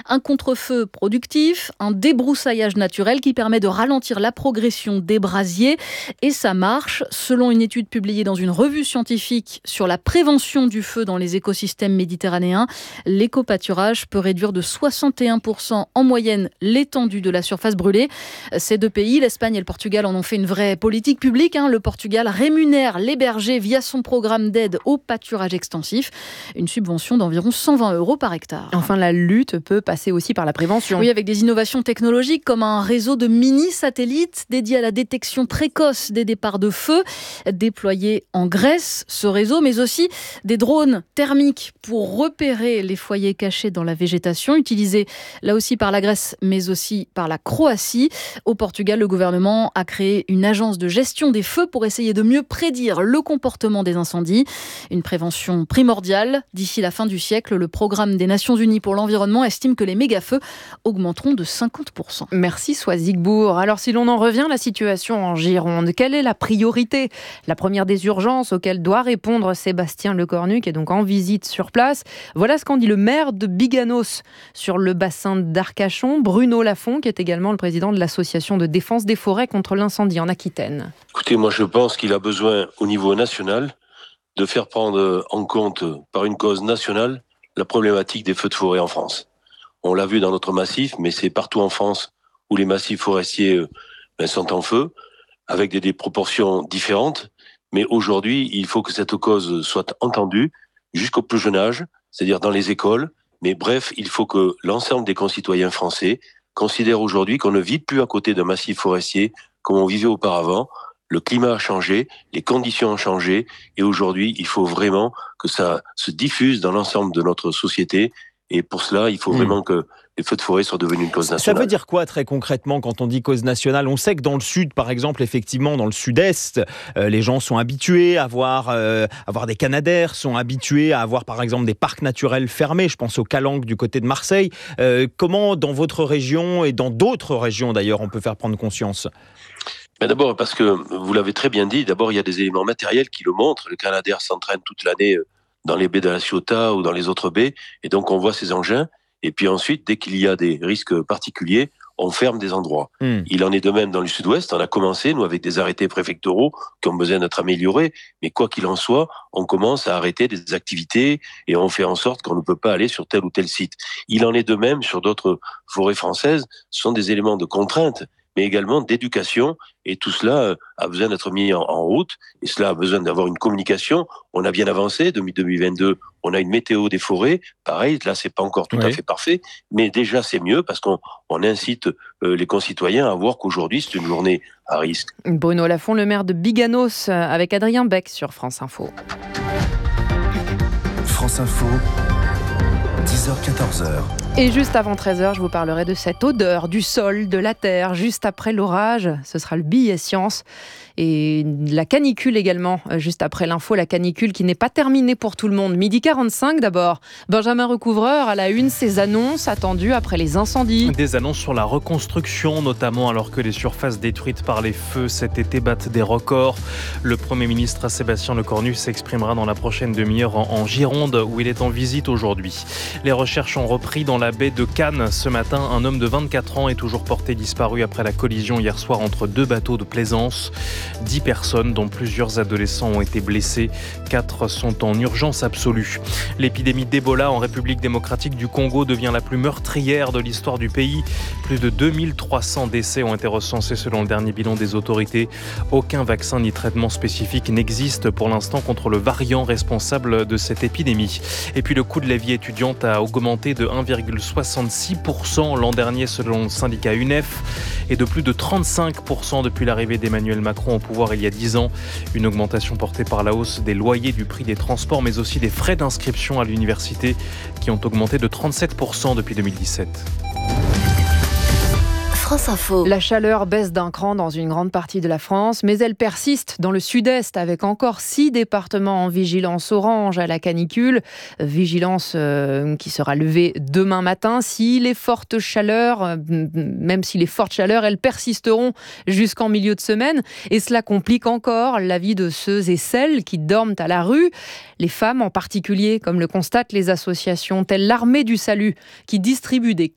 Un contre-feu productif, un débroussaillage naturel qui permet de ralentir la progression des brasiers. Et ça marche. Selon une étude publiée dans une revue scientifique sur la prévention du feu dans les écosystèmes méditerranéens, l'éco-pâturage peut réduire de 61% en moyenne l'étendue de la surface brûlée. Ces deux pays, l'Espagne et le Portugal, en ont fait une vraie politique publique. Le Portugal rémunère les bergers via son programme d'aide au pâturage extensif. Une subvention d'environ 120 € par hectare. Enfin, la lutte peut passer aussi par la prévention. Oui, avec des innovations technologiques comme un réseau de mini-satellites dédié à la détection précoce des départs de feu, déployé en Grèce, ce réseau, mais aussi des drones thermiques pour repérer les foyers cachés dans la végétation, utilisés là aussi par la Grèce, mais aussi par la Croatie. Au Portugal, le gouvernement a créé une agence de gestion des feux pour essayer de mieux prédire le comportement des incendies. Une prévention primordiale. D'ici la fin du siècle, le programme des Nations Unies pour l'environnement estime que les méga-feux augmenteront de 50%. Merci Soisigbourg. Alors si l'on en revient à la situation en Gironde, quelle est la priorité ? La première des urgences auxquelles doit répondre Sébastien Lecornu, qui est donc en visite sur place. Voilà ce qu'en dit le maire de Biganos sur le bassin d'Arcachon, Bruno Lafont, qui est également le président de l'association de défense des forêts contre l'incendie en Aquitaine. Écoutez, moi je pense qu'il a besoin au niveau national de faire prendre en compte par une cause nationale la problématique des feux de forêt en France. On l'a vu dans notre massif, mais c'est partout en France où les massifs forestiers sont en feu, avec des proportions différentes. Mais aujourd'hui, il faut que cette cause soit entendue jusqu'au plus jeune âge, c'est-à-dire dans les écoles. Mais bref, il faut que l'ensemble des concitoyens français considèrent aujourd'hui qu'on ne vit plus à côté d'un massif forestier comme on vivait auparavant. Le climat a changé, les conditions ont changé, et aujourd'hui, il faut vraiment que ça se diffuse dans l'ensemble de notre société. Et pour cela, il faut vraiment que les feux de forêt soient devenus une cause nationale. Ça veut dire quoi très concrètement quand on dit cause nationale ? On sait que dans le sud, par exemple, effectivement, dans le sud-est, les gens sont habitués à avoir des canadaires, sont habitués à avoir par exemple des parcs naturels fermés. Je pense au Calanque du côté de Marseille. Comment dans votre région et dans d'autres régions d'ailleurs, on peut faire prendre conscience ? D'abord, parce que vous l'avez très bien dit, d'abord il y a des éléments matériels qui le montrent. Le canadair s'entraîne toute l'année dans les baies de la Ciotat ou dans les autres baies, et donc on voit ces engins. Et puis ensuite, dès qu'il y a des risques particuliers, on ferme des endroits. Il en est de même dans le sud-ouest. On a commencé, nous, avec des arrêtés préfectoraux qui ont besoin d'être améliorés. Mais quoi qu'il en soit, on commence à arrêter des activités et on fait en sorte qu'on ne peut pas aller sur tel ou tel site. Il en est de même sur d'autres forêts françaises. Ce sont des éléments de contrainte, mais également d'éducation. Et tout cela a besoin d'être mis en route. Et cela a besoin d'avoir une communication. On a bien avancé. Depuis 2022, on a une météo des forêts. Pareil, là, c'est pas encore tout à fait parfait. Mais déjà, c'est mieux parce qu'on incite les concitoyens à voir qu'aujourd'hui, c'est une journée à risque. Bruno Lafont, le maire de Biganos, avec Adrien Beck sur France Info. France Info, 10h-14h. Et juste avant 13h, je vous parlerai de cette odeur du sol, de la terre, juste après l'orage. Ce sera le billet science. Et la canicule également, juste après l'info, la canicule qui n'est pas terminée pour tout le monde. 12h45 d'abord. Benjamin Recouvreur à la une, ces annonces attendues après les incendies. Des annonces sur la reconstruction, notamment alors que les surfaces détruites par les feux cet été battent des records. Le Premier ministre Sébastien Lecornu s'exprimera dans la prochaine demi-heure en Gironde, où il est en visite aujourd'hui. Les recherches ont repris dans la baie de Cannes. Ce matin, un homme de 24 ans est toujours porté disparu après la collision hier soir entre deux bateaux de plaisance. 10 personnes, dont plusieurs adolescents, ont été blessées. 4 sont en urgence absolue. L'épidémie d'Ebola en République démocratique du Congo devient la plus meurtrière de l'histoire du pays. Plus de 2300 décès ont été recensés selon le dernier bilan des autorités. Aucun vaccin ni traitement spécifique n'existe pour l'instant contre le variant responsable de cette épidémie. Et puis le coût de la vie étudiante a augmenté de 1,66% l'an dernier selon le syndicat UNEF et de plus de 35% depuis l'arrivée d'Emmanuel Macron au pouvoir il y a 10 ans. Une augmentation portée par la hausse des loyers, du prix des transports, mais aussi des frais d'inscription à l'université qui ont augmenté de 37% depuis 2017. France Info. La chaleur baisse d'un cran dans une grande partie de la France, mais elle persiste dans le sud-est avec encore 6 départements en vigilance orange à la canicule. Vigilance qui sera levée demain matin. Même si les fortes chaleurs, elles persisteront jusqu'en milieu de semaine. Et cela complique encore la vie de ceux et celles qui dorment à la rue. Les femmes en particulier, comme le constatent les associations telles l'Armée du Salut, qui distribuent des